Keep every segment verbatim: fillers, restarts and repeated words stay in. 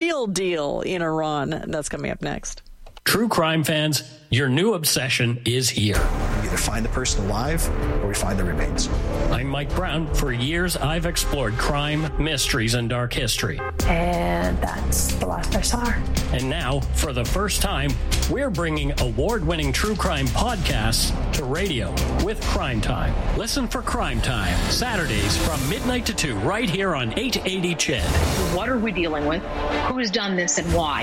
real deal in Iran. That's coming up next. True crime fans, your new obsession is here. We either find the person alive or we find the remains. I'm Mike Brown. For years, I've explored crime, mysteries, and dark history. And that's the last I saw her. And now, for the first time, we're bringing award-winning true crime podcasts to radio with Crime Time. Listen for Crime Time, Saturdays from midnight to two, right here on eight eighty C H E D. What are we dealing with? Who's done this and why?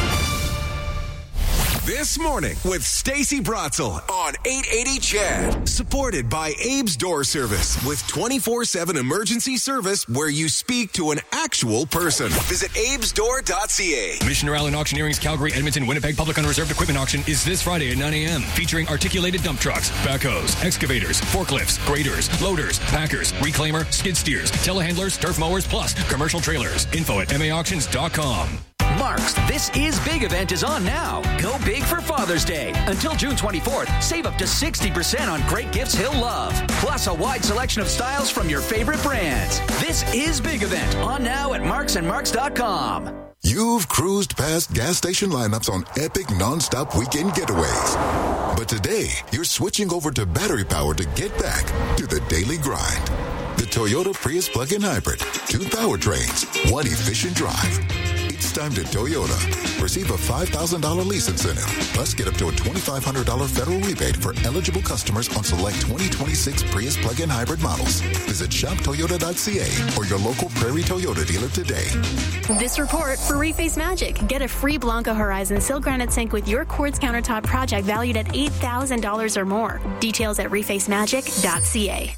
This morning with Stacey Brotzel on eight eighty C H E D. Supported by Abe's Door Service with twenty-four seven emergency service where you speak to an actual person. Visit abes door dot c a. Missioner Allen Auctioneering's Calgary, Edmonton, Winnipeg Public Unreserved Equipment Auction is this Friday at nine a.m. featuring articulated dump trucks, backhoes, excavators, forklifts, graders, loaders, packers, reclaimer, skid steers, telehandlers, turf mowers, plus commercial trailers. Info at m a auctions dot com. Mark's This Is Big event is on now. Go big for Father's Day. Until June twenty-fourth, save up to sixty percent on great gifts he'll love. Plus a wide selection of styles from your favorite brands. This Is Big event on now at marks and marks dot com. You've cruised past gas station lineups on epic non-stop weekend getaways. But today, you're switching over to battery power to get back to the daily grind. The Toyota Prius plug-in hybrid. Two powertrains, one efficient drive. It's time to Toyota. Receive a five thousand dollars lease incentive. Plus, get up to a twenty-five hundred dollars federal rebate for eligible customers on select twenty twenty-six Prius plug-in hybrid models. Visit shop toyota dot c a or your local Prairie Toyota dealer today. This report for Reface Magic. Get a free Blanco Horizon Sil Granite Sink with your quartz countertop project valued at eight thousand dollars or more. Details at reface magic dot c a.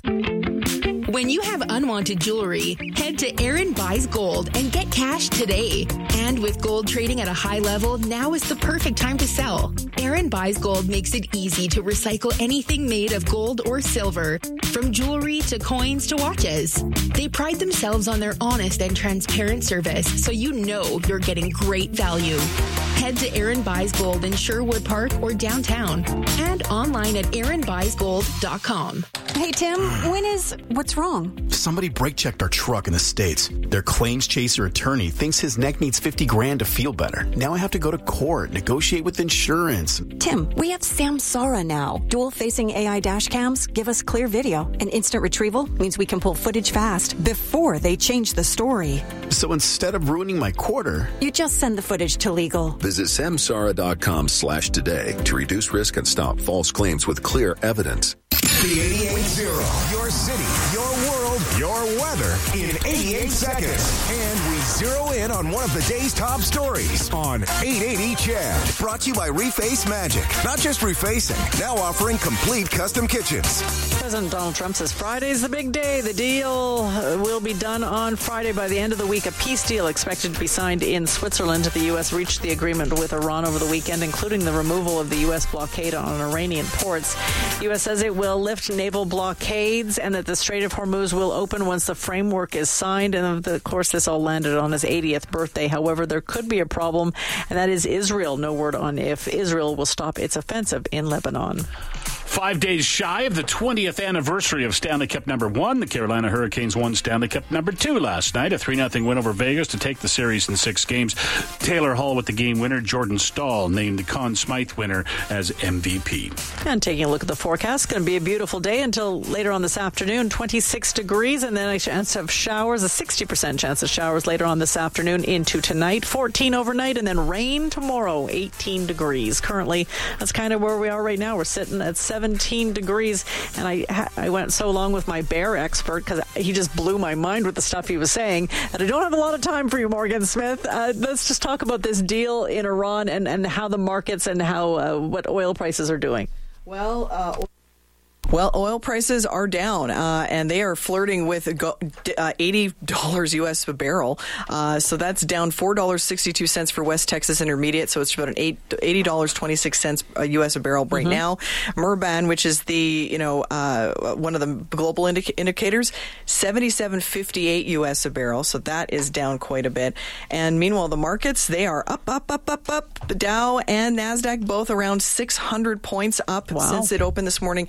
When you have unwanted jewelry, head to Aaron Buys Gold and get cash today. And with gold trading at a high level, now is the perfect time to sell. Aaron Buys Gold makes it easy to recycle anything made of gold or silver, from jewelry to coins to watches. They pride themselves on their honest and transparent service, so you know you're getting great value. Head to Aaron Buys Gold in Sherwood Park or downtown, and online at aaron buys gold dot com. Hey, Tim, when is... What's wrong? Somebody brake-checked our truck in the States. Their claims chaser attorney thinks his neck needs fifty grand to feel better. Now I have to go to court, negotiate with insurance. Tim, we have Samsara now. Dual-facing A I dash cams give us clear video, and instant retrieval means we can pull footage fast before they change the story. So instead of ruining my quarter... You just send the footage to legal. Visit samsara dot com slash today to reduce risk and stop false claims with clear evidence. The eighty-eight zero. Your city, your world, your weather in eighty-eight seconds. And we zero in on one of the day's top stories on eight eighty C H E D. Brought to you by Reface Magic. Not just refacing, now offering complete custom kitchens. President Donald Trump says Friday's the big day. The deal will be done on Friday. By the end of the week, a peace deal expected to be signed in Switzerland. The U S reached the agreement with Iran over the weekend, including the removal of the U S blockade on Iranian ports. The U S says it will lift naval blockades and that the Strait of Hormuz will open once the framework is signed. And of course, this all landed on his eightieth birthday. However, there could be a problem, and that is Israel. No word on if Israel will stop its offensive in Lebanon. Five days shy of the twentieth anniversary of Stanley Cup number one, the Carolina Hurricanes won Stanley Cup number two last night, a three nothing win over Vegas to take the series in six games. Taylor Hall with the game winner. Jordan Stahl named the Conn Smythe winner as M V P. And taking a look at the forecast, going to be a beautiful day until later on this afternoon, twenty-six degrees, and then a chance of showers, a sixty percent chance of showers later on this afternoon into tonight, fourteen overnight, and then rain tomorrow, eighteen degrees. Currently, that's kind of where we are right now. We're sitting at seventeen degrees, and I I went so long with my bear expert because he just blew my mind with the stuff he was saying that I don't have a lot of time for you, Morgan Smith. Uh, let's just talk about this deal in Iran and, and how the markets and how uh, what oil prices are doing. Well, uh Well, oil prices are down, uh, and they are flirting with go- uh, eighty dollars U S a barrel. Uh, so that's down four dollars and sixty-two cents for West Texas Intermediate. So it's about an eighty dollars and twenty-six cents U S a barrel right mm-hmm. now. Murban, which is the, you know, uh, one of the global indic- indicators, seventy-seven fifty-eight U S a barrel. So that is down quite a bit. And meanwhile, the markets, they are up, up, up, up, up. The Dow and NASDAQ both around six hundred points up wow. since it opened this morning. And the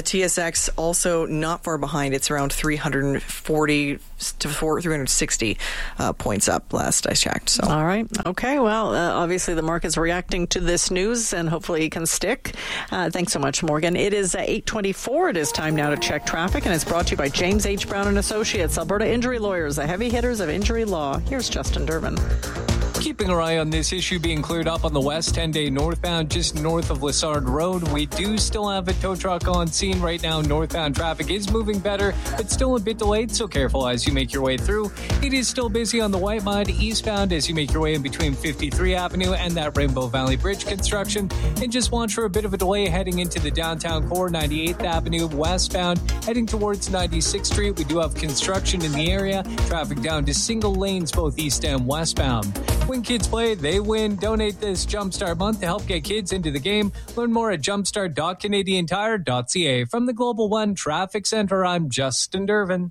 T S X also not far behind. It's around three hundred forty to three hundred sixty uh, points up last I checked. So. All right. Okay. Well, uh, obviously the market's reacting to this news, and hopefully it can stick. Uh, thanks so much, Morgan. It is uh, eight twenty-four. It is time now to check traffic, and it's brought to you by James H. Brown and Associates, Alberta Injury Lawyers, the heavy hitters of injury law. Here's Justin Durbin. Keeping our eye on this issue being cleared up on the west ten-day northbound just north of Lessard Road. We do still have a tow truck on scene right now. Northbound traffic is moving better, but still a bit delayed, so careful as you make your way through. It is still busy on the Whitemud eastbound as you make your way in between fifty-three Avenue and that Rainbow Valley Bridge construction. And just watch for a bit of a delay heading into the downtown core, ninety-eighth Avenue westbound. Heading towards ninety-sixth Street, we do have construction in the area. Traffic down to single lanes both east and westbound. When kids play, they win. Donate this Jumpstart month to help get kids into the game. Learn more at jumpstart dot canadian tire dot c a. From the Global One Traffic Center, I'm Justin Durbin.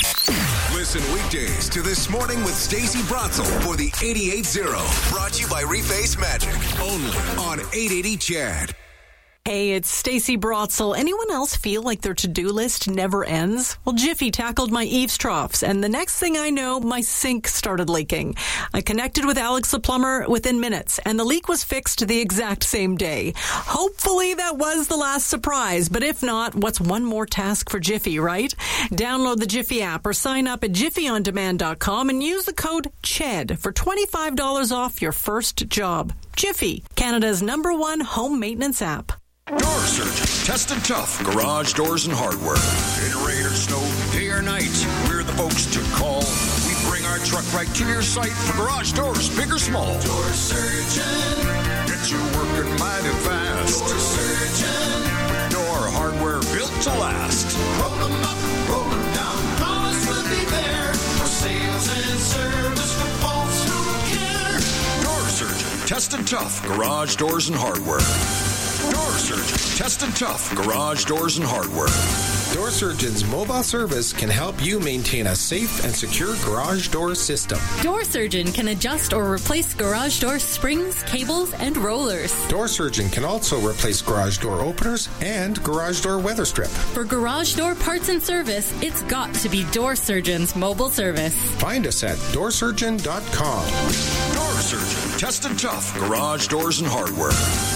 Listen weekdays to This Morning with Stacey Brotzel for the eighty-eight zero. Brought to you by Reface Magic. Only on eight eighty C H E D. Hey, it's Stacey Brotzel. Anyone else feel like their to-do list never ends? Well, Jiffy tackled my eaves troughs, and the next thing I know, my sink started leaking. I connected with Alex the plumber within minutes, and the leak was fixed the exact same day. Hopefully that was the last surprise, but if not, what's one more task for Jiffy, right? Download the Jiffy app or sign up at jiffy on demand dot com and use the code C H E D for twenty-five dollars off your first job. Jiffy, Canada's number one home maintenance app. Door Surgeon, tested tough, garage doors and hardware. In rain or snow, day or night, we're the folks to call. We bring our truck right to your site for garage doors, big or small. Door Surgeon, get you working mighty fast. Door Surgeon, door hardware built to last. Roll them up, roll them down, promise we'll be there for sales and service for folks who care. Door Surgeon, tested tough, garage doors and hardware. Door Surgeon, tested tough, garage doors and hardware. Door Surgeon's mobile service can help you maintain a safe and secure garage door system. Door Surgeon can adjust or replace garage door springs, cables, and rollers. Door Surgeon can also replace garage door openers and garage door weather strip. For garage door parts and service, it's got to be Door Surgeon's mobile service. Find us at door surgeon dot com. Door Surgeon, tested tough, garage doors and hardware.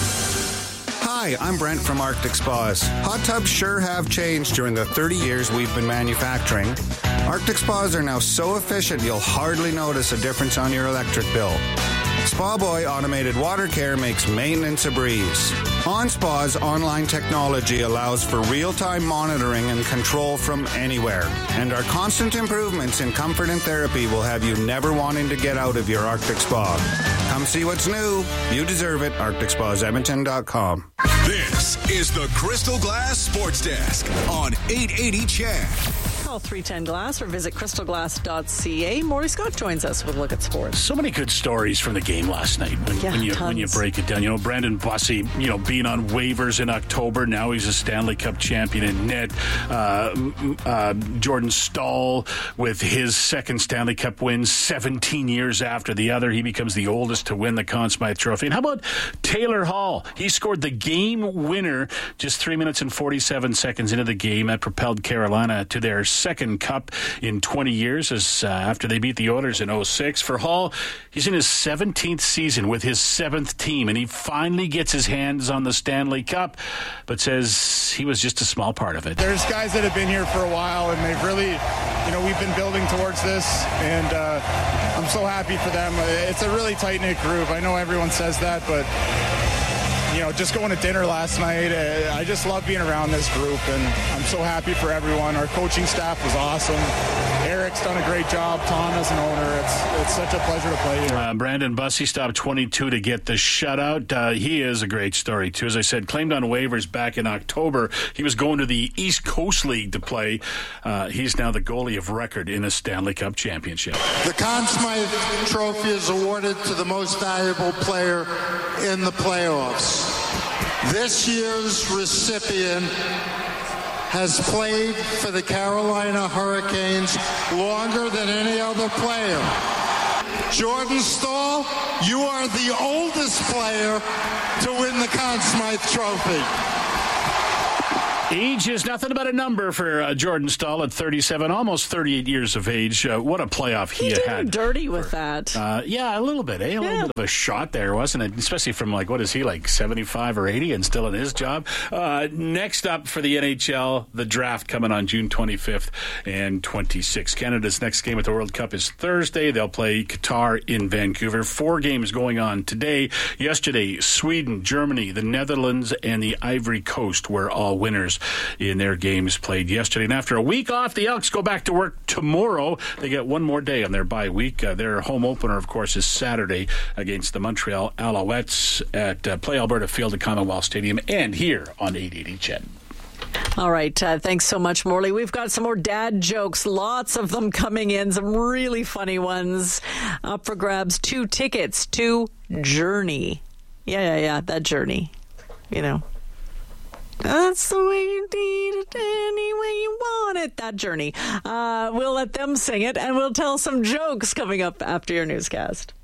Hi, I'm Brent from Arctic Spas. Hot tubs sure have changed during the thirty years we've been manufacturing. Arctic Spas are now so efficient you'll hardly notice a difference on your electric bill. Spa Boy Automated Water Care makes maintenance a breeze. OnSpa's online technology allows for real-time monitoring and control from anywhere. And our constant improvements in comfort and therapy will have you never wanting to get out of your Arctic Spa. Come see what's new. You deserve it. arctic spas edmonton dot com. This is the Crystal Glass Sports Desk on eight eighty C H E D. Call three ten glass or visit crystal glass dot c a. Maury Scott joins us with a look at sports. So many good stories from the game last night when, yeah, when you tons. when you break it down. You know, Brandon Bussey, you know, being on waivers in October. Now he's a Stanley Cup champion in net. Uh, uh, Jordan Staal with his second Stanley Cup win, seventeen years after the other. He becomes the oldest to win the Conn Smythe Trophy. And how about Taylor Hall? He scored the game winner just three minutes and forty-seven seconds into the game. That propelled Carolina to their second cup in twenty years as uh, after they beat the Oilers in oh six. For Hall, he's in his seventeenth season with his seventh team, and he finally gets his hands on the Stanley Cup, but says he was just a small part of it. There's guys that have been here for a while, and they've really, you know, we've been building towards this, and uh, I'm so happy for them. It's a really tight-knit group. I know everyone says that, but you know, just going to dinner last night, uh, I just love being around this group, and I'm so happy for everyone. Our coaching staff was awesome. Eric's done a great job. Tom as an owner, it's it's such a pleasure to play here. Uh, Brandon Bussey stopped twenty-two to get the shutout. Uh, he is a great story, too. As I said, claimed on waivers back in October. He was going to the East Coast League to play. Uh, he's now the goalie of record in a Stanley Cup championship. The Conn Smythe Trophy is awarded to the most valuable player in the playoffs. This year's recipient has played for the Carolina Hurricanes longer than any other player. Jordan Staal, you are the oldest player to win the Conn Smythe Trophy. Age is nothing but a number for uh, Jordan Staal at thirty-seven, almost thirty-eight years of age. Uh, what a playoff he, he did had. Dirty with that. Uh, yeah, a little bit, eh? A yeah. little bit of a shot there, wasn't it? Especially from, like, what is he, like seventy-five or eighty and still in his job? Uh, next up for the N H L, the draft coming on June twenty-fifth and twenty-sixth. Canada's next game at the World Cup is Thursday. They'll play Qatar in Vancouver. Four games going on today. Yesterday, Sweden, Germany, the Netherlands, and the Ivory Coast were all winners in their games played yesterday. And after a week off, the Elks go back to work tomorrow. They get one more day on their bye week. Uh, their home opener, of course, is Saturday against the Montreal Alouettes at uh, Play Alberta Field at Commonwealth Stadium and here on eight eighty C H E D. All right. Uh, thanks so much, Morley. We've got some more dad jokes, lots of them coming in, some really funny ones. Up for grabs, two tickets to Journey. Yeah, yeah, yeah, that Journey. You know. That's the way you need it, any way you want it. That Journey. Uh, we'll let them sing it, and we'll tell some jokes coming up after your newscast.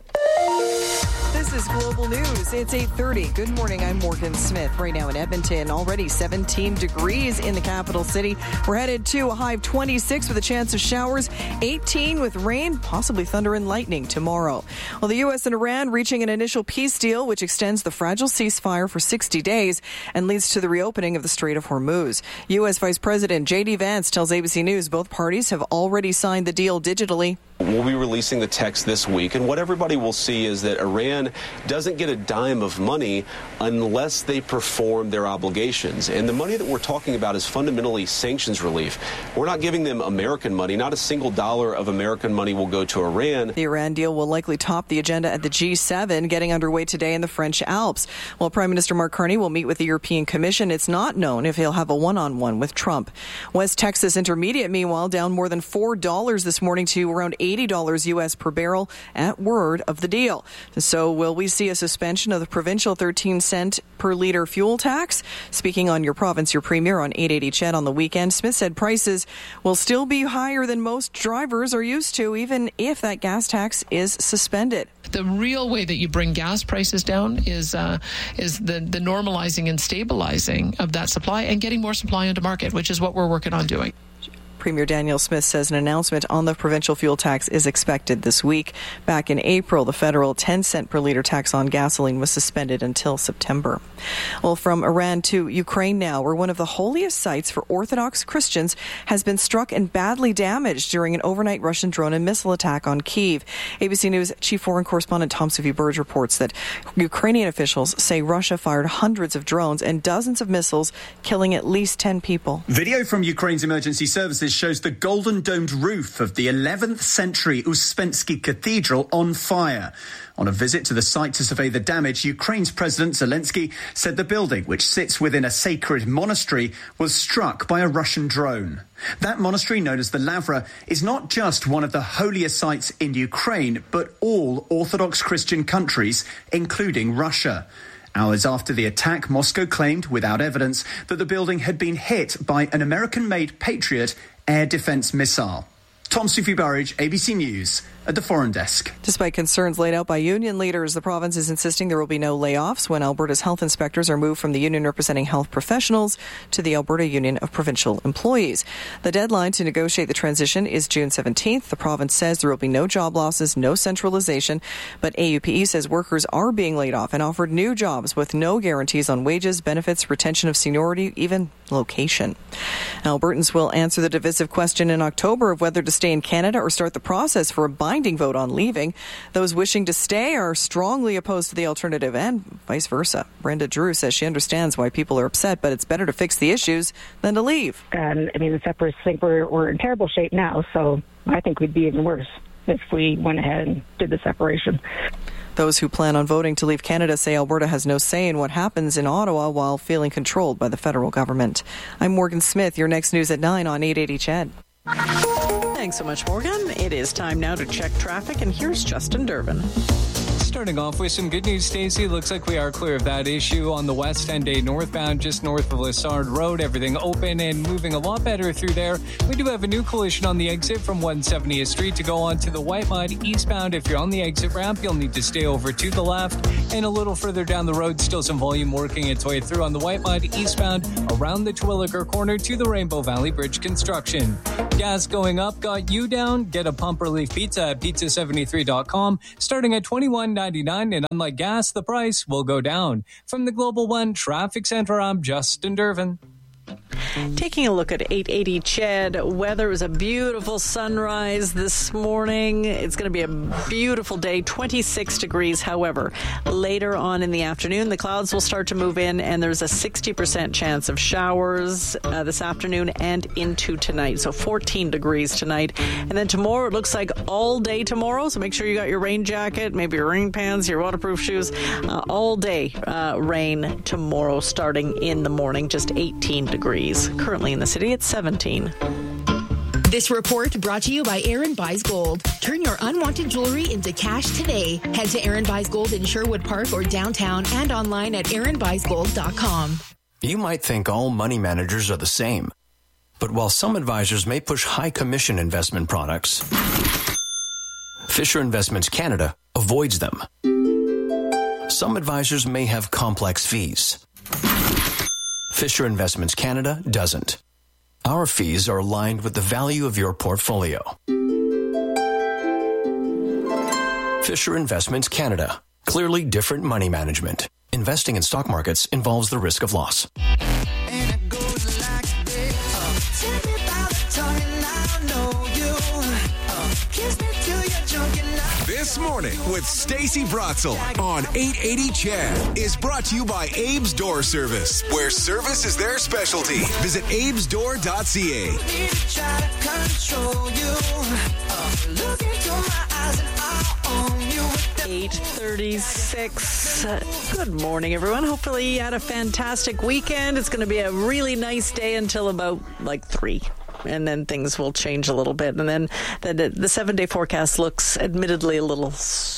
This is Global News. It's eight thirty. Good morning. I'm Morgan Smith. Right now in Edmonton, already seventeen degrees in the capital city. We're headed to a high of twenty-six with a chance of showers, eighteen with rain, possibly thunder and lightning tomorrow. Well, the U S and Iran reaching an initial peace deal, which extends the fragile ceasefire for sixty days and leads to the reopening of the Strait of Hormuz. U S Vice President J D Vance tells A B C News both parties have already signed the deal digitally. We'll be releasing the text this week, and what everybody will see is that Iran doesn't get a dime of money unless they perform their obligations. And the money that we're talking about is fundamentally sanctions relief. We're not giving them American money. Not a single dollar of American money will go to Iran. The Iran deal will likely top the agenda at the G seven, getting underway today in the French Alps. While Prime Minister Mark Carney will meet with the European Commission, it's not known if he'll have a one-on-one with Trump. West Texas Intermediate, meanwhile, down more than four dollars this morning to around eighty dollars U S per barrel at word of the deal. So will we see a suspension of the provincial thirteen cent per litre fuel tax? Speaking on Your Province, Your Premier on eight eighty C H E D on the weekend, Smith said prices will still be higher than most drivers are used to, even if that gas tax is suspended. The real way that you bring gas prices down is uh, is the, the normalizing and stabilizing of that supply and getting more supply into market, which is what we're working on doing. Premier Danielle Smith says an announcement on the provincial fuel tax is expected this week. Back in April, the federal ten cent per litre tax on gasoline was suspended until September. Well, from Iran to Ukraine now, where one of the holiest sites for Orthodox Christians has been struck and badly damaged during an overnight Russian drone and missile attack on Kyiv. A B C News chief foreign correspondent Tom Sufi-Burge reports that Ukrainian officials say Russia fired hundreds of drones and dozens of missiles, killing at least ten people. Video from Ukraine's emergency services shows the golden domed roof of the eleventh century Uspensky Cathedral on fire. On a visit to the site to survey the damage, Ukraine's President Zelensky said the building, which sits within a sacred monastery, was struck by a Russian drone. That monastery, known as the Lavra, is not just one of the holiest sites in Ukraine, but all Orthodox Christian countries, including Russia. Hours after the attack, Moscow claimed, without evidence, that the building had been hit by an American-made Patriot air defense missile. Tom Sufi-Burge, A B C News, at the Foreign Desk. Despite concerns laid out by union leaders, the province is insisting there will be no layoffs when Alberta's health inspectors are moved from the union representing health professionals to the Alberta Union of Provincial Employees. The deadline to negotiate the transition is June seventeenth. The province says there will be no job losses, no centralization, but A U P E says workers are being laid off and offered new jobs with no guarantees on wages, benefits, retention of seniority, even location. Albertans will answer the divisive question in October of whether to stay in Canada or start the process for a binding vote on leaving. Those wishing to stay are strongly opposed to the alternative and vice versa. Brenda Drew says she understands why people are upset, but it's better to fix the issues than to leave. And I mean, the separatists think we're, we're in terrible shape now, so I think we'd be even worse if we went ahead and did the separation. Those who plan on voting to leave Canada say Alberta has no say in what happens in Ottawa while feeling controlled by the federal government. I'm Morgan Smith. Your next news at nine on eight eighty C H E D. Thanks so much, Morgan. It is time now to check traffic, and here's Justin Durbin. Starting off with some good news, Stacey. Looks like we are clear of that issue on the West ten-day northbound, just north of Lessard Road. Everything open and moving a lot better through there. We do have a new collision on the exit from one seventieth Street to go on to the White Mud eastbound. If you're on the exit ramp, you'll need to stay over to the left. And a little further down the road, still some volume working its way through on the White Mud eastbound around the Terwilliger corner to the Rainbow Valley Bridge construction. Gas going up got you down. Get a pump relief pizza at pizza seventy-three dot com starting at twenty-one ninety-nine, and unlike gas, the price will go down. From the Global One Traffic Center, I'm Justin Dervin. Taking a look at eight eighty C H E D, weather was a beautiful sunrise this morning. It's going to be a beautiful day, twenty-six degrees. However, later on in the afternoon, the clouds will start to move in, and there's a sixty percent chance of showers uh, this afternoon and into tonight. So fourteen degrees tonight. And then tomorrow, it looks like all day tomorrow. So make sure you got your rain jacket, maybe your rain pants, your waterproof shoes. Uh, all day uh, rain tomorrow, starting in the morning, just eighteen degrees. Currently in the city, it's seventeen. This report brought to you by Aaron Buys Gold. Turn your unwanted jewelry into cash today. Head to Aaron Buys Gold in Sherwood Park or downtown and online at aaron buys gold dot com. You might think all money managers are the same. But while some advisors may push high commission investment products, Fisher Investments Canada avoids them. Some advisors may have complex fees. Fisher Investments Canada doesn't. Our fees are aligned with the value of your portfolio. Fisher Investments Canada. Clearly different money management. Investing in stock markets involves the risk of loss. This Morning with Stacey Bratzel on eight eighty C H E D is brought to you by Abe's Door Service, where service is their specialty. Visit abes door dot c a. eight thirty-six. Good morning, everyone. Hopefully you had a fantastic weekend. It's going to be a really nice day until about like three. And then things will change a little bit. And then the, the seven-day forecast looks admittedly a little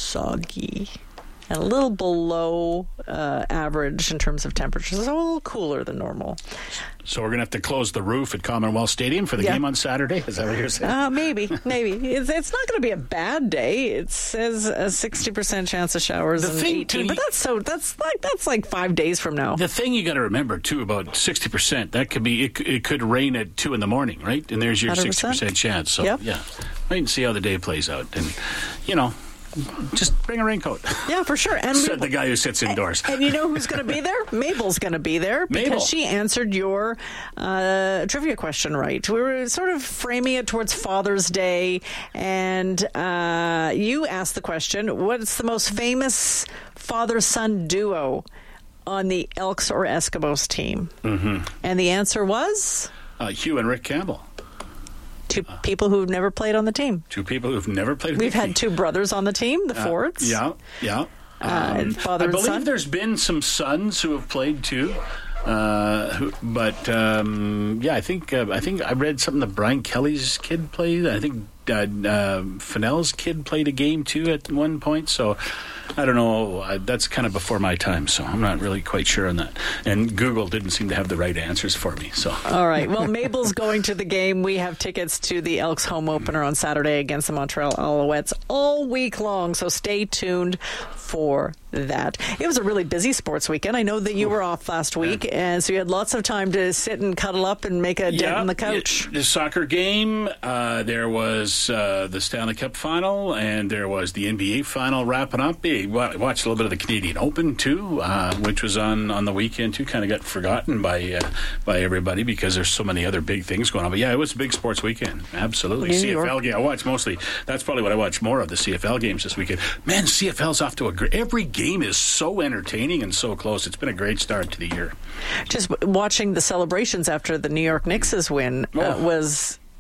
soggy and a little below uh, average in terms of temperatures. It's a little cooler than normal. So we're going to have to close the roof at Commonwealth Stadium for the yeah. game on Saturday? Is that what you're saying? Uh, maybe, maybe. It's, it's not going to be a bad day. It says a sixty percent chance of showers and eighteen. But that's so that's like that's like five days from now. The thing you got to remember too about sixty percent, that could be it, it could rain at two in the morning, right? And there's your sixty percent chance. So yep. yeah, wait and see how the day plays out. And you know, just bring a raincoat. Yeah, for sure. And said we, the guy who sits indoors. And, and you know who's going to be there? Mabel's going to be there because Mabel. she answered your uh, trivia question right. We were sort of framing it towards Father's Day, and uh, you asked the question, what's the most famous father-son duo on the Elks or Eskimos team? Mm-hmm. And the answer was? Uh, Hugh and Rick Campbell. Two people who've never played on the team. Two people who've never played on We've the team. We've had two brothers on the team, the uh, Fords. Yeah, yeah. Um, uh, father I believe and son. There's been some sons who have played too. Uh, who, but um, yeah, I think uh, I think I read something that Brian Kelly's kid played. I think uh, uh, Fennell's kid played a game too at one point. So I don't know. I, that's kind of before my time, so I'm not really quite sure on that. And Google didn't seem to have the right answers for me. So all right. Well, Mabel's going to the game. We have tickets to the Elks home opener on Saturday against the Montreal Alouettes all week long. So stay tuned for that. It was a really busy sports weekend. I know that you were off last week, and so you had lots of time to sit and cuddle up and make a dent yeah, on the couch. The soccer game. Uh, there was uh, the Stanley Cup final, and there was the N B A final wrapping up. I watched a little bit of the Canadian Open too, uh, which was on, on the weekend too. Kind of got forgotten by uh, by everybody because there's so many other big things going on. But yeah, it was a big sports weekend. Absolutely. New C F L York. game. I watched mostly. That's probably what I watched more of, the C F L games this weekend. Man, C F L's off to a great. Every game is so entertaining and so close. It's been a great start to the year. Just watching the celebrations after the New York Knicks' win uh, oh. was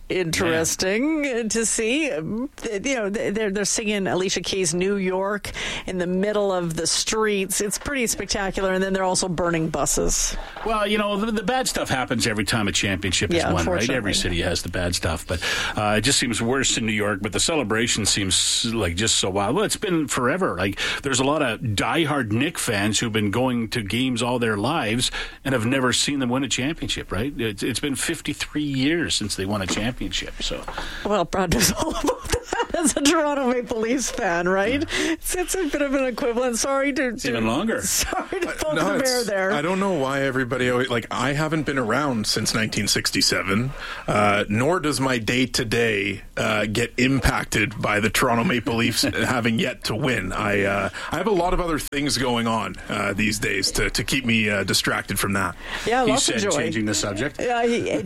interesting yeah. to see. You know, they're they're singing Alicia Keys' New York in the middle of the streets. It's pretty spectacular, and then they're also burning buses. Well, you know, the, the bad stuff happens every time a championship yeah, is won, right? Every city has the bad stuff, but uh, it just seems worse in New York. But the celebration seems like just so wild. Well, it's been forever. Like there's a lot of diehard Knick fans who've been going to games all their lives and have never seen them win a championship, right? It's, it's been fifty-three years since they won a championship. So, well, Brad knows all about that as a Toronto Maple Leafs fan, right? Yeah. It's, it's a bit of an equivalent. Sorry to, to even longer. Sorry to poke no, the bear there. I don't know why everybody always, like I haven't been around since nineteen sixty-seven, uh, nor does my day to day get impacted by the Toronto Maple Leafs having yet to win. I uh, I have a lot of other things going on uh, these days to, to keep me uh, distracted from that. Yeah, he lots said, of joy. Changing the subject. Uh,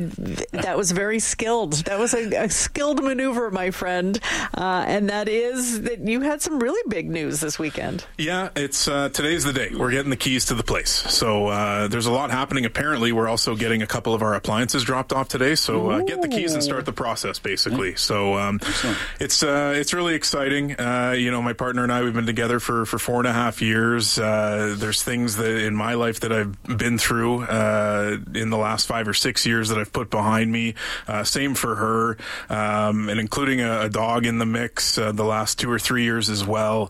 that was very skilled. That was a, a skilled maneuver, my friend. Uh, and that is that you had some really big news this weekend. Yeah, it's uh, today's the day. We're getting the keys to the place. So uh, there's a lot happening. Apparently, we're also getting a couple of our appliances dropped off today. So uh, get the keys and start the process, basically. Yeah. So um, it's uh, it's really exciting. Uh, you know, my partner and I, we've been together for, for four and a half years. Uh, there's things that in my life that I've been through uh, in the last five or six years that I've put behind me. Uh, same for her, um, and including a, a dog in the mix uh, the last two or three years as well.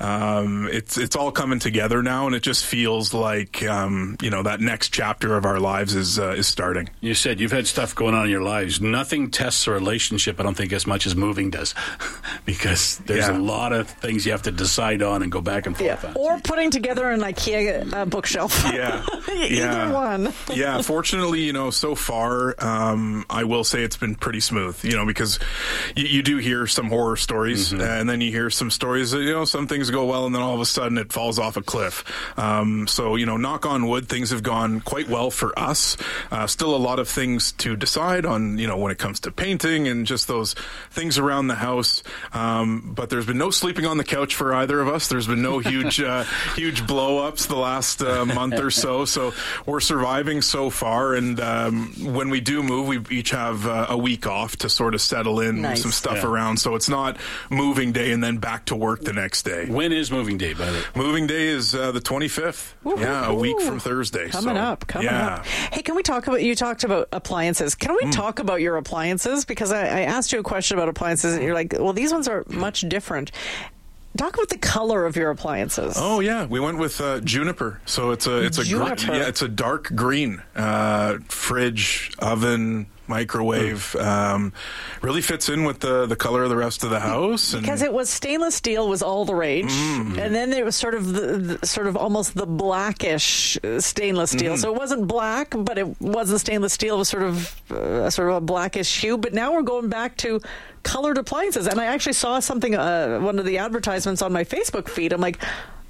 Um, it's it's all coming together now, and it just feels like um, you know that next chapter of our lives is uh, is starting. You said you've had stuff going on in your lives. Nothing tests a relationship, I don't think, as much as moving does, because there's yeah. a lot of things you have to decide on and go back and forth yeah. on. Or putting together an IKEA uh, bookshelf. Yeah, either yeah. one. Yeah, fortunately, you know, so far, um, I will say it's been pretty smooth. You know, because you, you do hear some horror stories, mm-hmm. and then you hear some stories that, you know, some things go well, and then all of a sudden it falls off a cliff. Um, so, you know, knock on wood, things have gone quite well for us. Uh, still a lot of things to decide on, you know, when it comes to painting and just those things around the house. Um, but there's been no sleeping on the couch for either of us. There's been no huge, uh, huge blow-ups the last uh, month or so. So we're surviving so far. And um, when we do move, we each have uh, a week off to sort of settle in, nice. Move some stuff Yeah. around. So it's not moving day and then back to work the next day. When is moving day, by the way? Moving day is uh, the twenty-fifth. Ooh, yeah, a ooh. week from Thursday. Coming so, up, coming yeah. up. Hey, can we talk about, you talked about appliances. Can we mm. talk about your appliances? Because I, I asked you a question about appliances, and you're like, well, these ones are much different. Talk about the color of your appliances. Oh yeah, we went with uh, juniper. So it's a it's a juniper. Gr- yeah it's a dark green uh, fridge, oven, microwave. Um, really fits in with the the color of the rest of the house. And because it was stainless steel was all the rage, mm. and then there was sort of the, the sort of almost the blackish stainless steel. Mm. So it wasn't black, but it wasn't stainless steel. It was sort of uh, sort of a blackish hue. But now we're going back to colored appliances, and I actually saw something, uh, one of the advertisements on my Facebook feed. I'm like,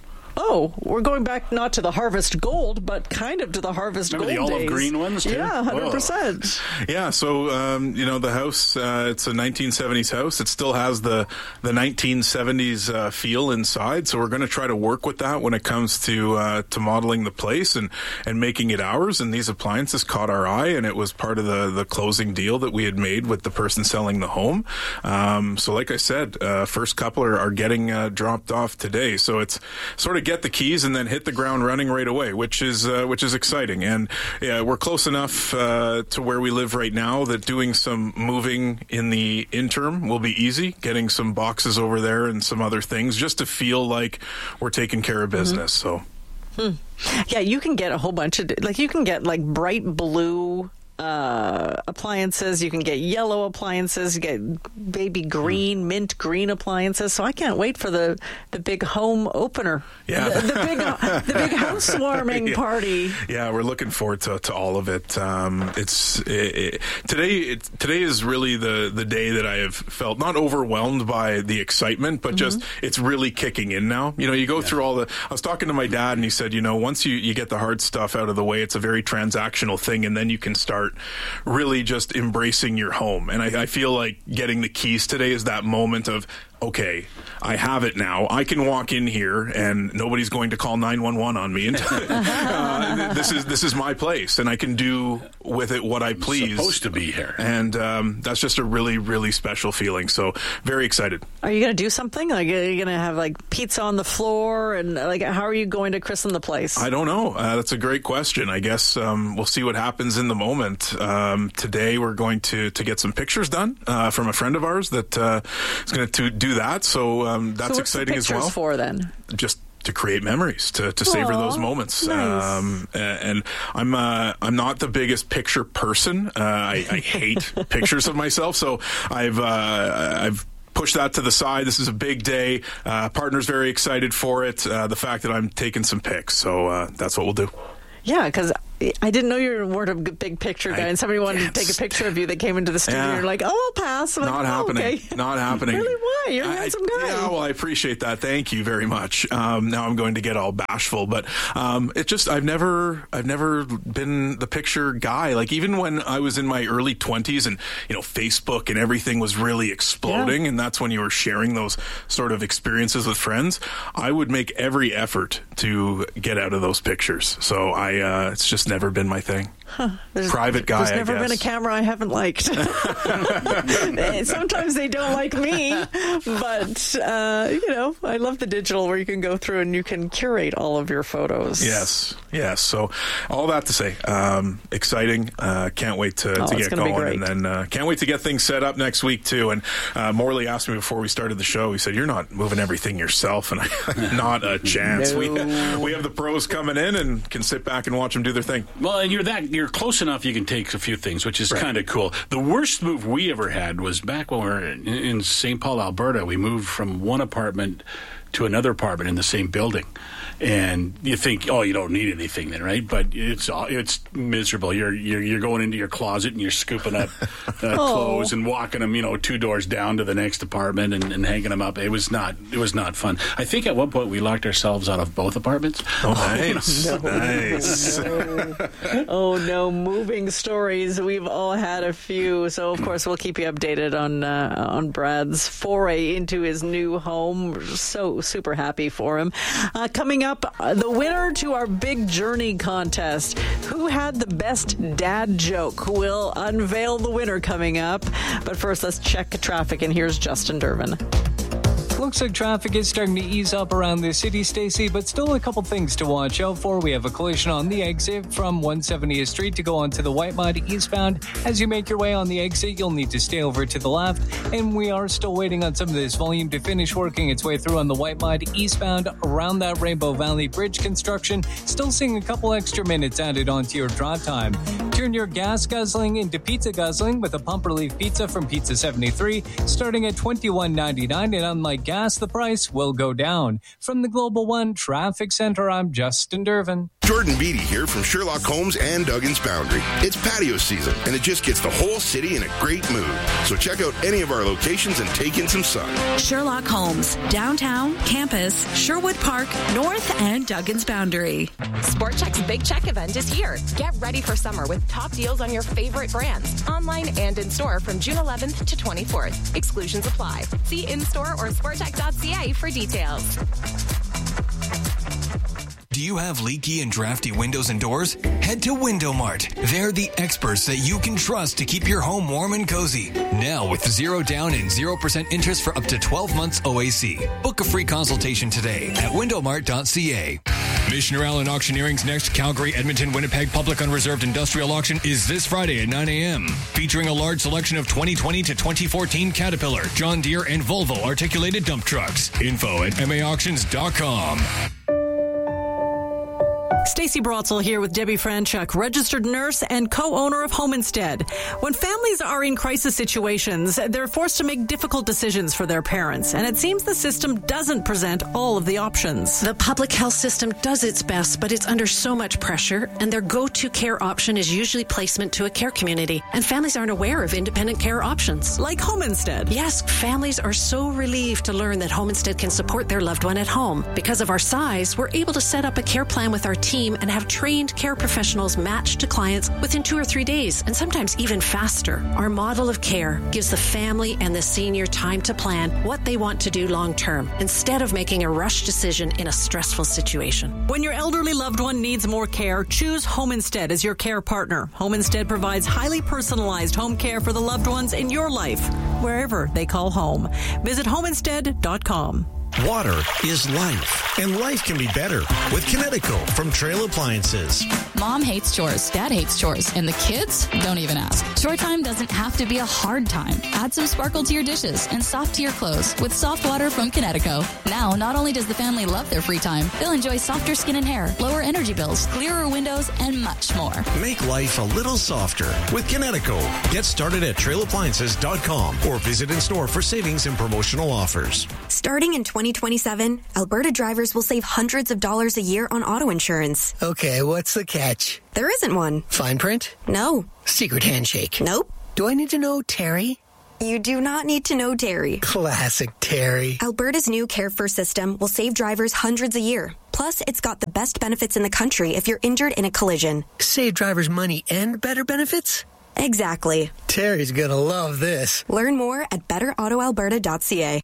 oh, we're going back not to the Harvest Gold, but kind of to the Harvest Remember Gold the olive days. green ones, too? Yeah, one hundred percent. Whoa. Yeah, so, um, you know, the house, uh, it's a nineteen seventies house. It still has the, the nineteen seventies uh, feel inside, so we're going to try to work with that when it comes to uh, to modeling the place and, and making it ours. And these appliances caught our eye, and it was part of the, the closing deal that we had made with the person selling the home. Um, so like I said, uh, first couple are, are getting uh, dropped off today. So it's sort of get the keys and then hit the ground running right away, which is uh, which is exciting. And yeah, we're close enough uh, to where we live right now that doing some moving in the interim will be easy. Getting some boxes over there and some other things just to feel like we're taking care of business. Mm-hmm. So, hmm. yeah, you can get a whole bunch of like you can get like bright blue uh, appliances. You can get yellow appliances. You get baby green, mm. mint green appliances. So I can't wait for the, the big home opener. Yeah, the, the big uh, the big housewarming yeah. party. Yeah, we're looking forward to, to all of it. Um, it's it, it, today. It, today is really the the day that I have felt not overwhelmed by the excitement, but mm-hmm. just it's really kicking in now. You know, you go yeah. through all the. I was talking to my dad, and he said, you know, once you you get the hard stuff out of the way, it's a very transactional thing, and then you can start really just embracing your home. And I, I feel like getting the keys today is that moment of, okay, I have it now. I can walk in here and nobody's going to call nine one one on me. And uh, this is this is my place, and I can do with it what I please. It's supposed to be here, and um, that's just a really, really special feeling. So very excited. Are you going to do something? Like, are you going to have like pizza on the floor, and like, how are you going to christen the place? I don't know. Uh, that's a great question. I guess um, we'll see what happens in the moment. Um, today we're going to to get some pictures done uh, from a friend of ours that uh, is going to do that. So um, that's so what's exciting the as well. For then, just to create memories, to, to savor Aww, those moments. Nice. Um, and I'm uh, I'm not the biggest picture person. Uh, I, I hate pictures of myself, so I've uh, I've. push that to the side. This is a big day. Uh, partner's very excited for it. Uh, the fact that I'm taking some pics. So uh, that's what we'll do. Yeah, because I didn't know you weren't a big picture guy, I and somebody wanted to take a picture of you that came into the studio. Yeah. You're like, oh, I'll pass. I'm Not like, happening. Oh, okay. Not happening. Really? Why? You're a I, handsome guy. Yeah, well, I appreciate that. Thank you very much. Um, now I'm going to get all bashful, but um, it just I've never I've never been the picture guy. Like even when I was in my early twenties, and you know Facebook and everything was really exploding, yeah. and that's when you were sharing those sort of experiences with friends. I would make every effort to get out of those pictures. So I uh, it's just never been my thing. Huh. There's, Private guy, There's never I guess. been a camera I haven't liked. Sometimes they don't like me, but, uh, you know, I love the digital where you can go through and you can curate all of your photos. Yes, yes. So all that to say, um, exciting. Uh, can't wait to, oh, to get going. And great. then uh, can't wait to get things set up next week, too. And uh, Morley asked me before we started the show, he said, you're not moving everything yourself. And I, not a chance. No. We, we have the pros coming in and can sit back and watch them do their thing. Well, and you're that you're close enough you can take a few things, which is Right. kind of cool. The worst move we ever had was back when we were in, in Saint Paul, Alberta. We moved from one apartment to another apartment in the same building. And you think, oh, you don't need anything then, right? But it's it's miserable. You're you're, you're going into your closet and you're scooping up uh, clothes and walking them, you know, two doors down to the next apartment and, and hanging them up. It was not it was not fun. I think at one point we locked ourselves out of both apartments. Oh, nice, no. nice. No. Oh no, moving stories. We've all had a few. So of course we'll keep you updated on uh, on Brad's foray into his new home. We're so super happy for him. Uh, coming up. Up, uh, the winner to our Big Journey contest. Who had the best dad joke? We'll unveil the winner coming up. But first, let's check traffic, and here's Justin Durbin. Looks like traffic is starting to ease up around the city, Stacey, but still a couple things to watch out for. We have a collision on the exit from one seventieth Street to go onto the Whitemud eastbound. As you make your way on the exit, you'll need to stay over to the left, and we are still waiting on some of this volume to finish working its way through on the Whitemud eastbound around that Rainbow Valley Bridge construction. Still seeing a couple extra minutes added onto your drive time. Turn your gas guzzling into pizza guzzling with a pump relief pizza from Pizza seventy-three, starting at twenty-one ninety-nine, and unlike gas, the price will go down. From the Global One Traffic Center, I'm Justin Durbin. Jordan Beatty here from Sherlock Holmes and Duggan's Boundary. It's patio season, and it just gets the whole city in a great mood. So check out any of our locations and take in some sun. Sherlock Holmes, downtown, campus, Sherwood Park, North, and Duggan's Boundary. Sport Chek's Big Check event is here. Get ready for summer with top deals on your favorite brands, online and in-store from June eleventh to twenty-fourth. Exclusions apply. See in-store or sport chek dot c a for details. Do you have leaky and drafty windows and doors? Head to Window Mart. They're the experts that you can trust to keep your home warm and cozy. Now with zero down and zero percent interest for up to twelve months O A C. Book a free consultation today at window mart dot c a. Missioner Allen Auctioneering's next Calgary, Edmonton, Winnipeg Public Unreserved Industrial Auction is this Friday at nine a.m. Featuring a large selection of twenty twenty to twenty fourteen Caterpillar, John Deere, and Volvo articulated dump trucks. Info at m a auctions dot com. Stacey Brotzel here with Debbie Franchuk, registered nurse and co-owner of Home Instead. When families are in crisis situations, they're forced to make difficult decisions for their parents, and it seems the system doesn't present all of the options. The public health system does its best, but it's under so much pressure, and their go-to care option is usually placement to a care community, and families aren't aware of independent care options. Like Home Instead. Yes, families are so relieved to learn that Home Instead can support their loved one at home. Because of our size, we're able to set up a care plan with our team team and have trained care professionals matched to clients within two or three days, and sometimes even faster. Our model of care gives the family and the senior time to plan what they want to do long term, instead of making a rush decision in a stressful situation. When your elderly loved one needs more care, choose Home Instead as your care partner. Home Instead provides highly personalized home care for the loved ones in your life, wherever they call home. Visit home instead dot com. Water is life, and life can be better with Kinetico from Trail Appliances. Mom hates chores, Dad hates chores, and the kids don't even ask. Chore time doesn't have to be a hard time. Add some sparkle to your dishes and soft to your clothes with soft water from Kinetico. Now, not only does the family love their free time, they'll enjoy softer skin and hair, lower energy bills, clearer windows, and much more. Make life a little softer with Kinetico. Get started at trail appliances dot com or visit in store for savings and promotional offers. Starting in twenty twenty-seven, Alberta drivers will save hundreds of dollars a year on auto insurance. Okay, what's the catch? There isn't one. Fine print? No. Secret handshake? Nope. Do I need to know Terry? You do not need to know Terry. Classic Terry. Alberta's new Care First system will save drivers hundreds a year. Plus, it's got the best benefits in the country if you're injured in a collision. Save drivers money and better benefits? Exactly. Terry's gonna love this. Learn more at better auto alberta dot c a.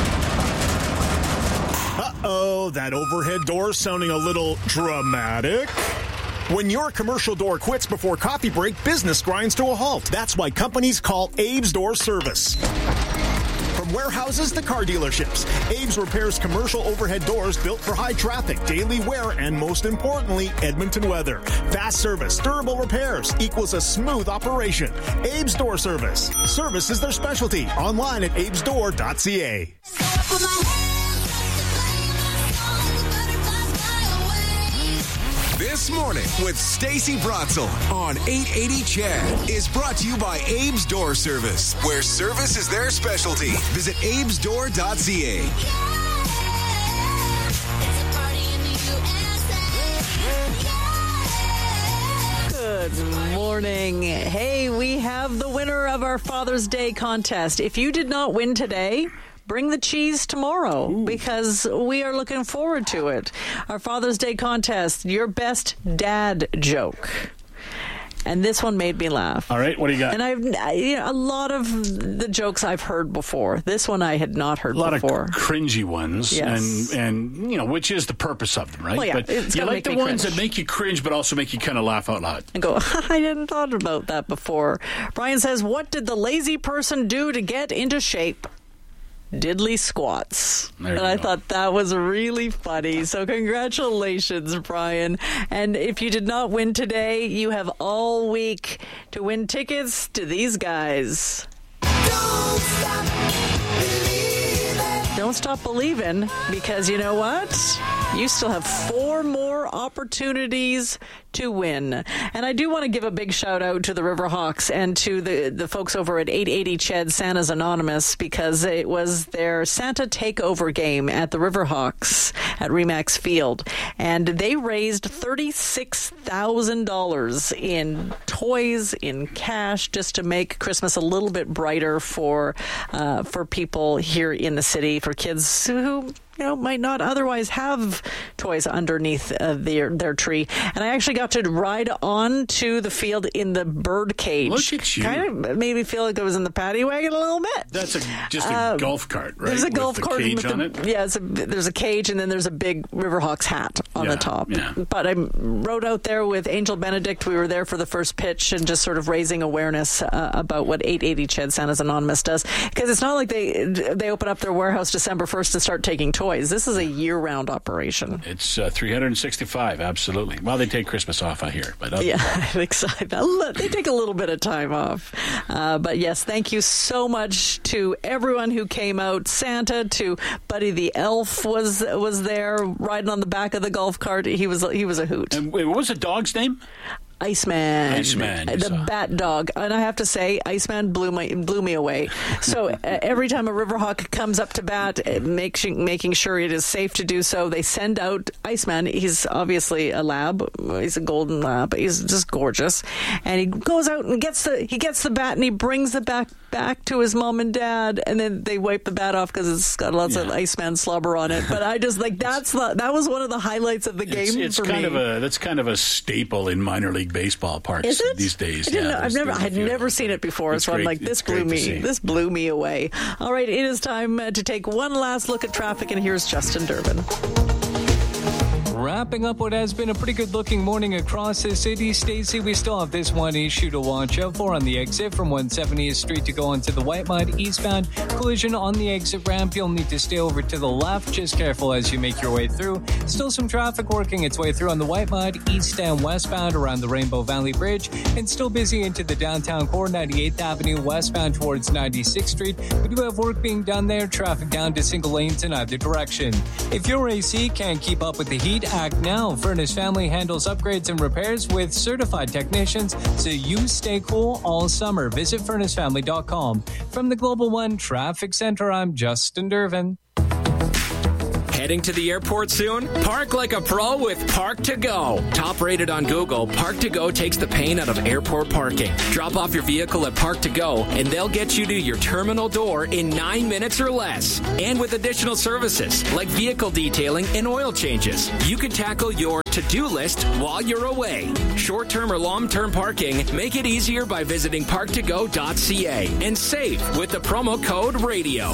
Uh-oh, that overhead door sounding a little dramatic. When your commercial door quits before coffee break, business grinds to a halt. That's why companies call Abe's Door Service. From warehouses to car dealerships, Abe's repairs commercial overhead doors built for high traffic, daily wear, and most importantly, Edmonton weather. Fast service, durable repairs equals a smooth operation. Abe's Door Service. Service is their specialty. Online at abes door dot c a. This Morning with Stacey Bratzel on eight eighty C H E D is brought to you by Abe's Door Service, where service is their specialty. Visit abes door dot c a. Good morning. Hey, we have the winner of our Father's Day contest. If you did not win today, bring the cheese tomorrow. Ooh. Because we are looking forward to it. Our Father's Day contest, your best dad joke. And this one made me laugh. All right, what do you got? And I've I, you know, a lot of the jokes I've heard before. This one I had not heard before. A lot before. of cringy ones, yes. and and you know, which is the purpose of them, right? Well, yeah, but it's you like the ones cringe. that make you cringe, but also make you kind of laugh out loud. And go, I didn't thought about that before. Brian says, "What did the lazy person do to get into shape?" Diddly squats. And I go. thought that was really funny. So congratulations, Brian. And if you did not win today, you have all week to win tickets to these guys. Don't stop believing. Don't stop believing, because you know what? You still have four more opportunities to win. And I do want to give a big shout out to the Riverhawks and to the, the folks over at eight eighty C H E D Santa's Anonymous, because it was their Santa takeover game at the Riverhawks at Remax Field. And they raised thirty-six thousand dollars in toys, in cash, just to make Christmas a little bit brighter for, uh, for people here in the city, for kids who, you know, might not otherwise have toys underneath uh, their their tree. And I actually got to ride on to the field in the bird cage. Look at you. Kind of made me feel like I was in the paddy wagon a little bit. That's a, just a uh, golf cart, right? There's a with golf the cart cage with on the, it. yeah, it's a, there's a cage, and then there's a big Riverhawks hat on yeah, the top. Yeah. But I rode out there with Angel Benedict. We were there for the first pitch and just sort of raising awareness uh, about what eight eighty C H E D Santa's Anonymous does. Because it's not like they they open up their warehouse December first and start taking toys. This is a year-round operation. It's uh, three hundred sixty-five, absolutely. Well, they take Christmas off, I hear. But yeah, I think so. They take a little bit of time off. Uh, but yes, thank you so much to everyone who came out. Santa, to Buddy the Elf was was there riding on the back of the golf cart. He was he was a hoot. And wait, what was the dog's name? Iceman. Iceman, you The saw. bat dog. And I have to say, Iceman blew, my, blew me away. So uh, every time a Riverhawk comes up to bat, uh, making, making sure it is safe to do so, they send out Iceman. He's obviously a lab. He's a golden lab. He's just gorgeous. And he goes out and gets the he gets the bat and he brings the bat back to his mom and dad. And then they wipe the bat off because it's got lots yeah. of Iceman slobber on it. But I just like that's the, that was one of the highlights of the game it's, it's for kind me. Of a, that's kind of a staple in minor league baseball parks Is it? these days. I didn't yeah, know. I've never I had never seen it before, it's so great. I'm like, this it's blew me. see. This blew me away. All right, it is time uh, to take one last look at traffic, and here's Justin Durbin. Wrapping up what has been a pretty good-looking morning across the city, Stacey, we still have this one issue to watch out for on the exit from one seventieth Street to go onto the White Mud eastbound. Collision on the exit ramp. You'll need to stay over to the left. Just careful as you make your way through. Still some traffic working its way through on the White Mud east and westbound around the Rainbow Valley Bridge, and still busy into the downtown core, ninety-eighth Avenue westbound towards ninety-sixth Street. We do have work being done there. Traffic down to single lanes in either direction. If your A C can't keep up with the heat, act now. Furnace Family handles upgrades and repairs with certified technicians, so you stay cool all summer. Visit furnace family dot com. From the Global One Traffic Center, I'm Justin Durbin. Heading to the airport soon? Park like a pro with Park to Go. Top rated on Google, Park to Go takes the pain out of airport parking. Drop off your vehicle at Park to Go, and they'll get you to your terminal door in nine minutes or less. And with additional services like vehicle detailing and oil changes, you can tackle your to-do list while you're away. Short-term or long-term parking, make it easier by visiting park to go dot c a and save with the promo code RADIO.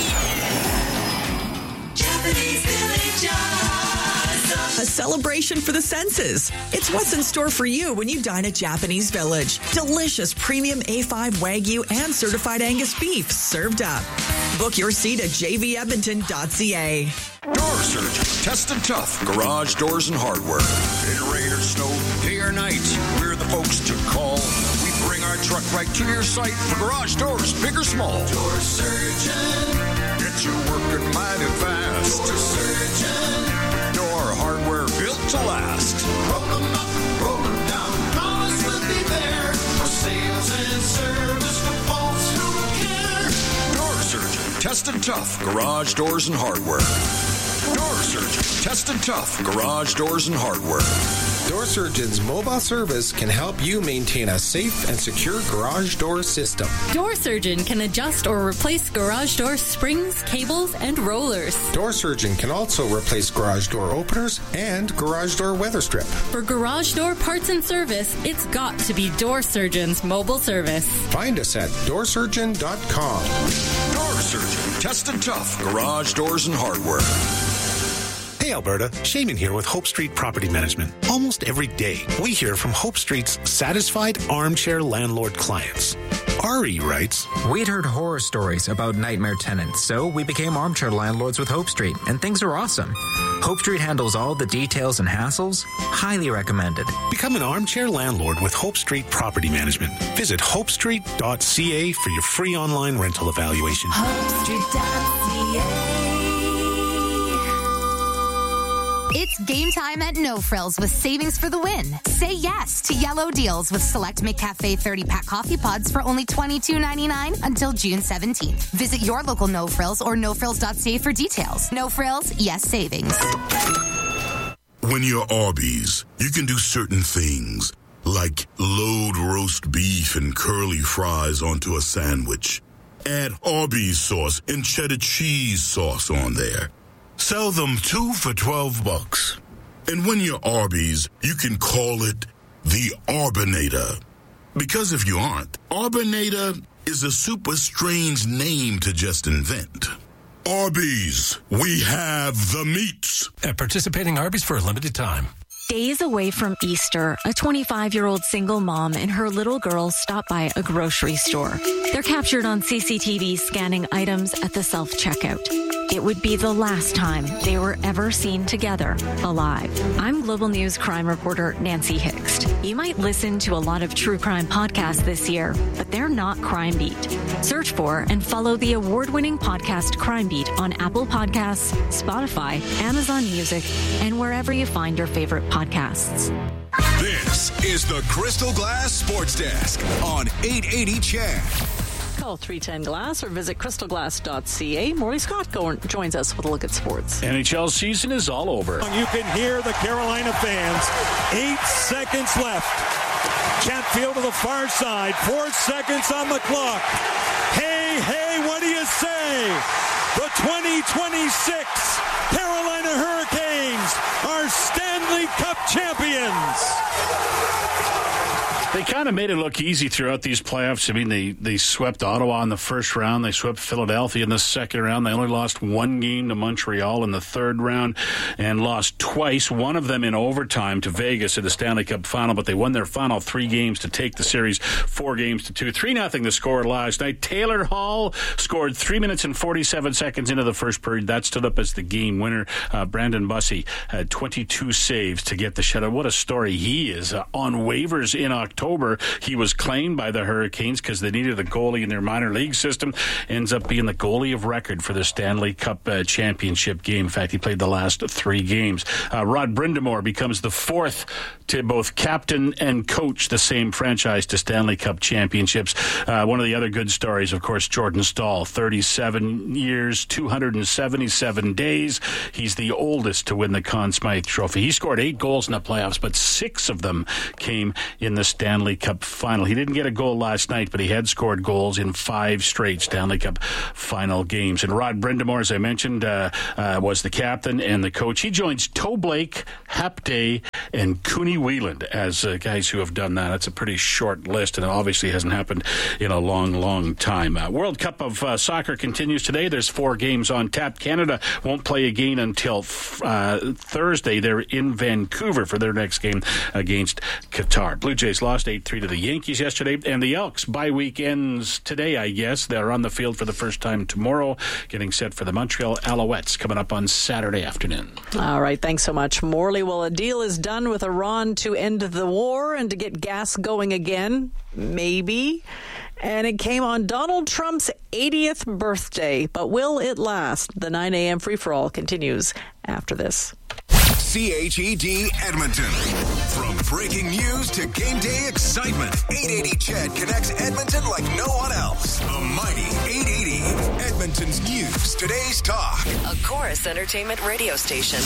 A celebration for the senses. It's what's in store for you when you dine at Japanese Village. Delicious premium A five Wagyu and certified Angus beef served up. Book your seat at j v edmonton dot c a. Door Surgeon, tested tough, garage doors and hardware. In rain or snow, day or night, we're the folks to call. We bring our truck right to your site for garage doors, big or small. Door Surgeon, get you working mighty fast. Door Surgeon, door hardware built to last. Roll them up, roll them down, promise we'll be there for sales and service for folks who care. Door Surgeon, tested tough, garage doors and hardware. Door Surgeon, tested tough, garage doors and hardware. Door Surgeon's mobile service can help you maintain a safe and secure garage door system. Door Surgeon can adjust or replace garage door springs, cables, and rollers. Door Surgeon can also replace garage door openers and garage door weather strip. For garage door parts and service, it's got to be Door Surgeon's mobile service. Find us at door surgeon dot com. Door Surgeon, tested tough, garage doors and hardware. Hey Alberta, Shaman here with Hope Street Property Management. Almost every day, we hear from Hope Street's satisfied armchair landlord clients. Ari writes, We'd heard horror stories about nightmare tenants, so we became armchair landlords with Hope Street, and things are awesome. Hope Street handles all the details and hassles. Highly recommended. Become an armchair landlord with Hope Street Property Management. Visit hope street dot c a for your free online rental evaluation. hope street dot c a. It's game time at No Frills with savings for the win. Say yes to yellow deals with select McCafe thirty-pack coffee pods for only twenty-two ninety-nine until June seventeenth. Visit your local No Frills or no frills dot c a for details. No Frills, yes savings. When you're Arby's, you can do certain things, like load roast beef and curly fries onto a sandwich. Add Arby's sauce and cheddar cheese sauce on there. Sell them two for twelve bucks. And when you're Arby's, you can call it the Arbinator. Because if you aren't, Arbinator is a super strange name to just invent. Arby's, we have the meats. At participating Arby's for a limited time. Days away from Easter, a twenty-five-year-old single mom and her little girl stop by a grocery store. They're captured on C C T V scanning items at the self-checkout. It would be the last time they were ever seen together, alive. I'm Global News crime reporter Nancy Hixt. You might listen to a lot of true crime podcasts this year, but they're not Crime Beat. Search for and follow the award-winning podcast Crime Beat on Apple Podcasts, Spotify, Amazon Music, and wherever you find your favorite podcasts. podcasts. This is the Crystal Glass Sports Desk on eight eighty C H E D. Call three ten glass or visit crystal glass dot c a. Morley Scott go- joins us with a look at sports. N H L season is all over. You can hear the Carolina fans. Eight seconds left. Chatfield to the far side. Four seconds on the clock. Hey, hey, what do you say? The twenty twenty-six Carolina Hurricanes are Stanley Cup champions. They kind of made it look easy throughout these playoffs. I mean, they, they swept Ottawa in the first round. They swept Philadelphia in the second round. They only lost one game to Montreal in the third round and lost twice, one of them in overtime to Vegas in the Stanley Cup final, but they won their final three games to take the series four games to two. three nothing the score last night. Taylor Hall scored three minutes and forty-seven seconds into the first period. That stood up as the game winner. Uh, Brandon Bussey had twenty-two saves to get the shutout. What a story he is. Uh, on waivers in October. October, he was claimed by the Hurricanes because they needed a goalie in their minor league system. Ends up being the goalie of record for the Stanley Cup uh, championship game. In fact, he played the last three games. Uh, Rod Brind'Amour becomes the fourth to both captain and coach the same franchise to Stanley Cup championships. Uh, one of the other good stories, of course, Jordan Staal, thirty-seven years, two hundred seventy-seven days. He's the oldest to win the Conn Smythe Trophy. He scored eight goals in the playoffs, but six of them came in the Stanley Stanley Cup final. He didn't get a goal last night, but he had scored goals in five straight Stanley Cup final games. And Rod Brind'Amour, as I mentioned, uh, uh, was the captain and the coach. He joins Toe Blake, Hap Day, and Cooney Wheeland as uh, guys who have done that. That's a pretty short list, and it obviously hasn't happened in a long, long time. Uh, World Cup of uh, Soccer continues today. There's four games on tap. Canada won't play again until uh, Thursday. They're in Vancouver for their next game against Qatar. Blue Jays lost eight three to the Yankees yesterday, and the Elks bye week ends today, I guess. They're on the field for the first time tomorrow, getting set for the Montreal Alouettes coming up on Saturday afternoon. All right, thanks so much, Morley. Well, a deal is done with Iran to end the war and to get gas going again, maybe. And it came on Donald Trump's eightieth birthday. But will it last? The nine a.m. free-for-all continues after this. C H E D Edmonton. From breaking news to game day excitement, eight eighty C H E D connects Edmonton like no one else. The mighty eight eighty, Edmonton's news, today's talk. A Chorus Entertainment radio station.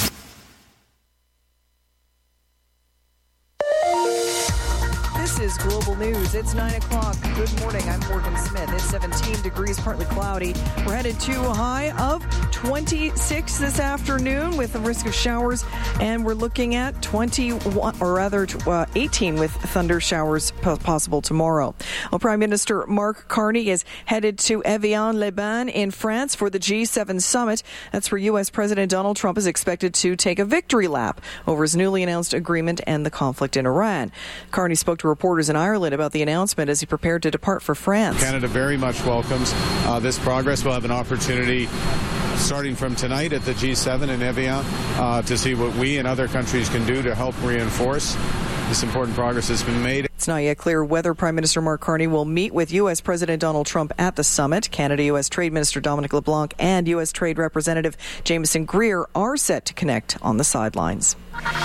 This is Global News. It's nine o'clock. Good morning. I'm Morgan Smith. It's seventeen degrees, partly cloudy. We're headed to a high of twenty-six this afternoon with the risk of showers, and we're looking at twenty-one, or rather uh, eighteen with thunder showers possible tomorrow. Well, Prime Minister Mark Carney is headed to Evian-les-Bains in France for the G seven summit. That's where U S. President Donald Trump is expected to take a victory lap over his newly announced agreement and the conflict in Iran. Carney spoke to reporters in Ireland about the announcement as he prepared to depart for France. Canada very much welcomes uh, this progress. We'll have an opportunity starting from tonight at the G seven in Evian uh, to see what we and other countries can do to help reinforce this important progress that's been made. It's not yet clear whether Prime Minister Mark Carney will meet with U S. President Donald Trump at the summit. Canada-U S. Trade Minister Dominic LeBlanc and U S. Trade Representative Jameson Greer are set to connect on the sidelines.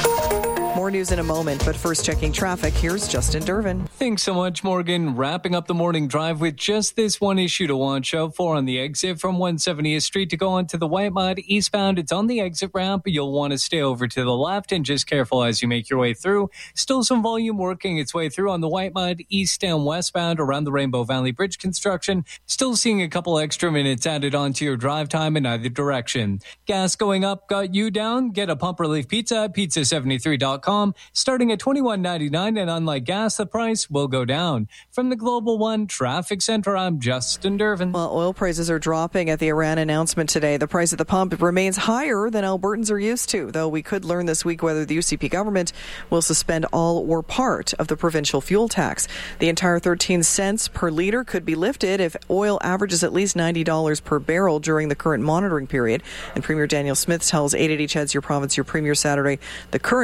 More news in a moment, but first checking traffic. Here's Justin Dervin. Thanks so much, Morgan. Wrapping up the morning drive with just this one issue to watch out for on the exit from one seventieth Street to go onto the White Mud eastbound. It's on the exit ramp. You'll want to stay over to the left and just careful as you make your way through. Still some volume working its way through on the White Mud east and westbound around the Rainbow Valley Bridge construction. Still seeing a couple extra minutes added onto your drive time in either direction. Gas going up got you down. Get a pump relief pizza at pizza seventy-three dot com. Starting at twenty-one ninety-nine, and unlike gas, the price will go down. From the Global One Traffic Center, I'm Justin Dervin. Well, oil prices are dropping at the Iran announcement today. The price at the pump remains higher than Albertans are used to, though we could learn this week whether the U C P government will suspend all or part of the provincial fuel tax. The entire thirteen cents per litre could be lifted if oil averages at least ninety dollars per barrel during the current monitoring period. And Premier Daniel Smith tells eight eighty C H E D's Your Province, Your Premier Saturday, the current window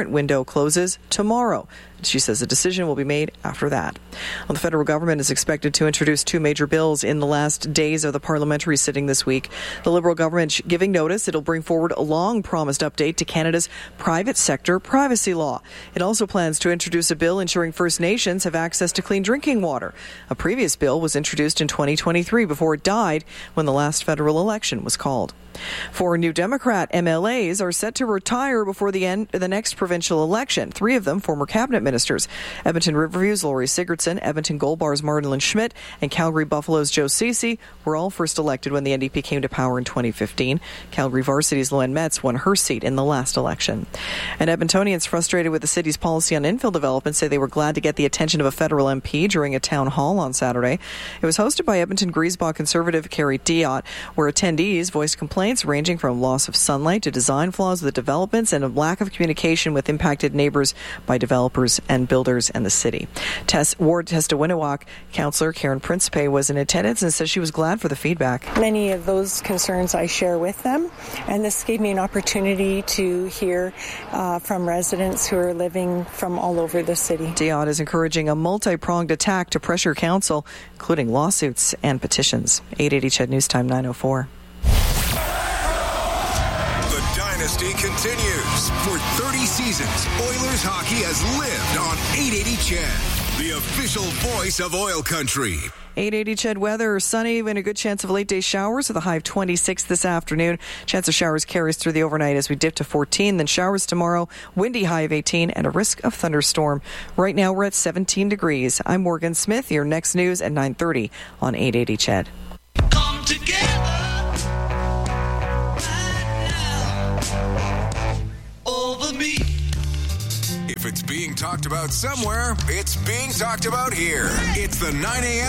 closes tomorrow. She says a decision will be made after that. Well, the federal government is expected to introduce two major bills in the last days of the parliamentary sitting this week. The Liberal government giving notice it'll bring forward a long-promised update to Canada's private sector privacy law. It also plans to introduce a bill ensuring First Nations have access to clean drinking water. A previous bill was introduced in twenty twenty-three before it died when the last federal election was called. Four new Democrat M L As are set to retire before the end of the next provincial election. Three of them former cabinet ministers. Edmonton Riverview's Laurie Sigurdsson, Edmonton Gold Bar's Marlin Schmidt, and Calgary Buffalo's Joe Ceci were all first elected when the N D P came to power in twenty fifteen. Calgary Varsity's Loen Metz won her seat in the last election. And Edmontonians frustrated with the city's policy on infill development say they were glad to get the attention of a federal M P during a town hall on Saturday. It was hosted by Edmonton Griesbach conservative Carrie Diot, where attendees voiced complaints ranging from loss of sunlight to design flaws with the developments and a lack of communication with impacted neighbours by developers and builders and the city. Tess Ward Testawinawak councillor Karen Principe was in attendance and says she was glad for the feedback. Many of those concerns I share with them, and this gave me an opportunity to hear uh, from residents who are living from all over the city. Diot is encouraging a multi-pronged attack to pressure council, including lawsuits and petitions. eight eighty C H E D News Time nine oh four. Dynasty continues. For thirty seasons, Oilers hockey has lived on eight eighty C H E D, the official voice of oil country. eight eighty C H E D weather, sunny and a good chance of late day showers with a high of twenty-six this afternoon. Chance of showers carries through the overnight as we dip to fourteen, then showers tomorrow, windy high of eighteen, and a risk of thunderstorm. Right now we're at seventeen degrees. I'm Morgan Smith. Your next news at nine thirty on eight eighty C H E D. Come together. If it's being talked about somewhere, it's being talked about here. It's the nine a.m.